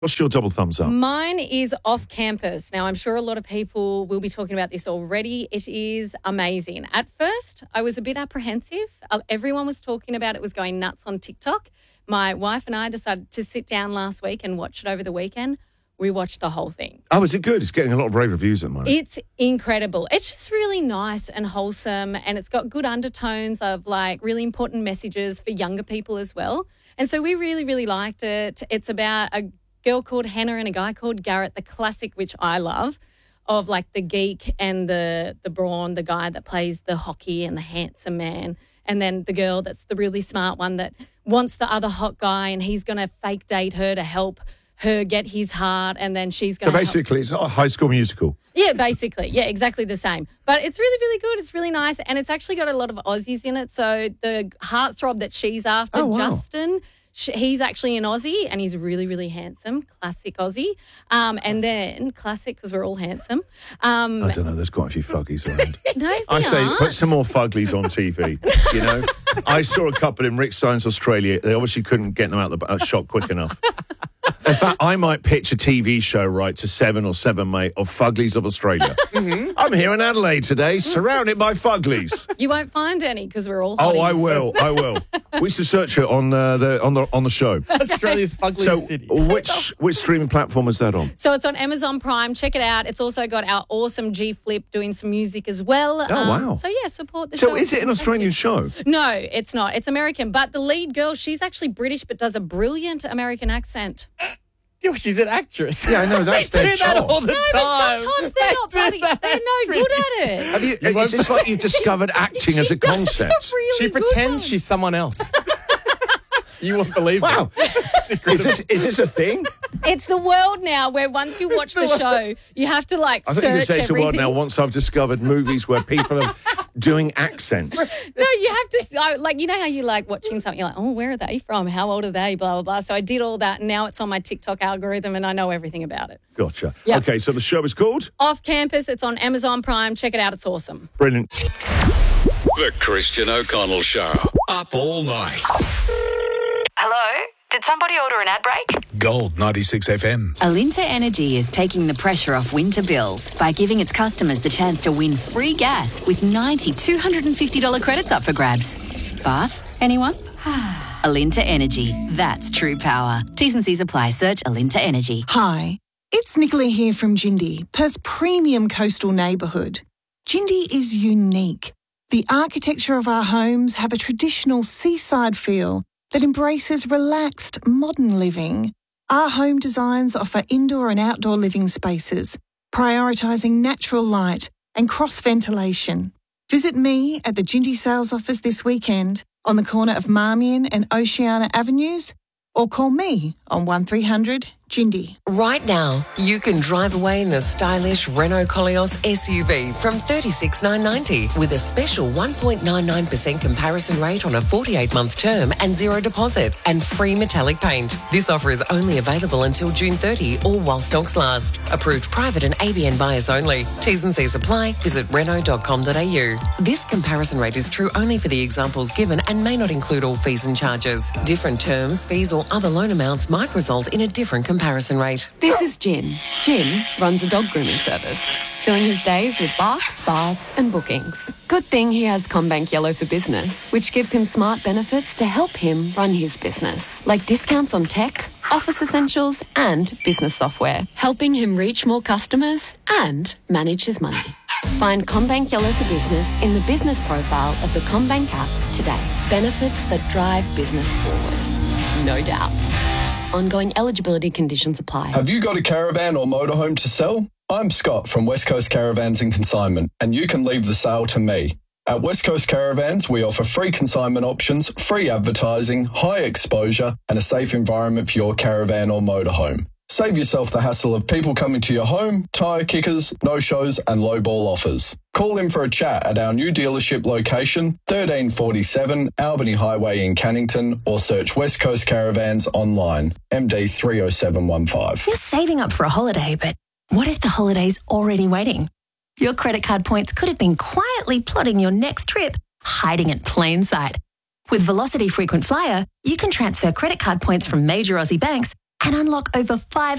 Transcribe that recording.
What's your double thumbs up? Mine is Off Campus. Now, I'm sure a lot of people will be talking about this already. It is amazing. At first, I was a bit apprehensive. Everyone was talking about it, was going nuts on TikTok. My wife and I decided to sit down last week and watch it over the weekend. We watched the whole thing. Oh, is it good? It's getting a lot of rave reviews at the moment. It's incredible. It's just really nice and wholesome, and it's got good undertones of like really important messages for younger people as well. And so we really, really liked it. It's about a girl called Hannah and a guy called Garrett, the classic, which I love, of like the geek and the brawn, the guy that plays the hockey and the handsome man, and then the girl that's the really smart one that wants the other hot guy, and he's going to fake date her to help her get his heart, and then she's going to... So basically, it's a High School Musical. Yeah, basically. Yeah, exactly the same. But it's really, really good. It's really nice, and it's actually got a lot of Aussies in it. So the heartthrob that she's after, Justin... He's actually an Aussie and he's really, really handsome. Classic Aussie. And then, classic because we're all handsome. I don't know, there's quite a few fuggies around. No, I say put some more fuglies on TV, you know. I saw a couple in Rick Steins, Australia. They obviously couldn't get them out the shot quick enough. In fact, I might pitch a TV show, right, to 7 or 7, mate, of Fuglies of Australia. Mm-hmm. I'm here in Adelaide today, surrounded by Fuglies. You won't find any because we're all hotties. Oh, I will. We used to search it on the show. Australia's Fugliest city. Which streaming platform is that on? So it's on Amazon Prime. Check it out. It's also got our awesome G Flip doing some music as well. Oh, wow. So, yeah, support the show. So is it an Australian show? No, it's not. It's American. But the lead girl, she's actually British but does a brilliant American accent. Yeah, she's an actress. Yeah, I know. That's they do that all the time. Sometimes they're not bloody. They're no good at it. Is this like you've discovered acting as a concept? Really she pretends she's someone else. You won't believe wow. Is this a thing? It's the world now where once you watch the show, you have to like I search think you say it's the world everything. now once I've discovered movies where people are doing accents. No, you have to, like, you know how you like watching something, you're like, oh, where are they from? How old are they? Blah, blah, blah. So I did all that and now it's on my TikTok algorithm and I know everything about it. Gotcha. Yep. Okay, so the show is called? Off Campus. It's on Amazon Prime. Check it out. It's awesome. Brilliant. The Christian O'Connell Show. Up all night. Hello? Did somebody order an ad break? Gold 96 FM. Alinta Energy is taking the pressure off winter bills by giving its customers the chance to win free gas with 90 $250 credits up for grabs. Bath? Anyone? Alinta Energy. That's true power. T's and C's apply. Search Alinta Energy. Hi, it's Nicola here from Jindy, Perth's premium coastal neighbourhood. Jindy is unique. The architecture of our homes have a traditional seaside feel that embraces relaxed, modern living. Our home designs offer indoor and outdoor living spaces, prioritising natural light and cross-ventilation. Visit me at the Jindy sales office this weekend on the corner of Marmion and Oceana Avenues, or call me on 1300 Jindy. Right now, you can drive away in the stylish Renault Koleos SUV from $36,990 with a special 1.99% comparison rate on a 48-month term and zero deposit and free metallic paint. This offer is only available until June 30 or while stocks last. Approved private and ABN buyers only. T's and C's apply. Visit Renault.com.au. This comparison rate is true only for the examples given and may not include all fees and charges. Different terms, fees or other loan amounts might result in a different comparison rate. This is Jim. Jim runs a dog grooming service, filling his days with barks, baths and bookings. Good thing he has CommBank Yellow for Business, which gives him smart benefits to help him run his business, like discounts on tech, office essentials and business software, helping him reach more customers and manage his money. Find CommBank Yellow for Business in the business profile of the CommBank app today. Benefits that drive business forward. No doubt. Ongoing eligibility conditions apply. Have you got a caravan or motorhome to sell? I'm Scott from West Coast Caravans and Consignment, and you can leave the sale to me. At West Coast Caravans, we offer free consignment options, free advertising, high exposure, and a safe environment for your caravan or motorhome. Save yourself the hassle of people coming to your home, tyre kickers, no-shows, and low-ball offers. Call in for a chat at our new dealership location, 1347 Albany Highway in Cannington, or search West Coast Caravans online, MD 30715. You're saving up for a holiday, but what if the holiday's already waiting? Your credit card points could have been quietly plotting your next trip, hiding in plain sight. With Velocity Frequent Flyer, you can transfer credit card points from major Aussie banks and unlock over